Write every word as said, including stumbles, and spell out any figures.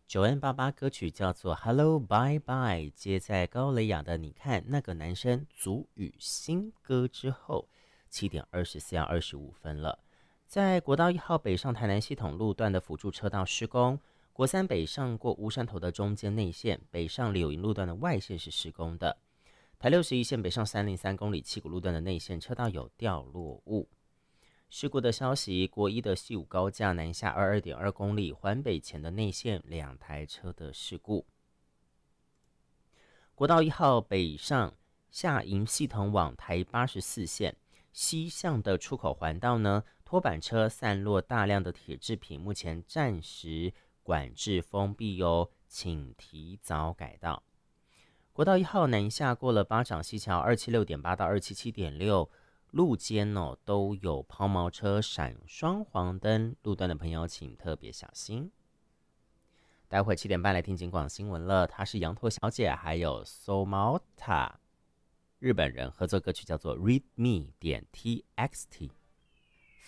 九 N 八八歌曲叫做 Hello Bye Bye， 接在高蕾雅的你看那个男生族语新歌之后，七点二十四要二十五分了。在国道一号北上台南系统路段的辅助车道施工，国三北上过乌山头的中间内线，北上柳营路段的外线是施工的。台六十一线北上三零三公里七股路段的内线车道有掉落物。事故的消息，国一的西武高架南下二十二点二公里环北前的内线两台车的事故。国道一号北上下营系统往台八十四线西向的出口环道呢，拖板车散落大量的铁制品，目前暂时管制封闭哦，请提早改道。国道一号南下过了八掌溪桥二七六点八到二七七点六。路肩哦都有抛锚车闪双黄灯，路段的朋友请特别小心。待会七点半来听警广新闻了，她是羊驼小姐，还有 Somata 日本人合作歌曲叫做 Read Me 点 T X T。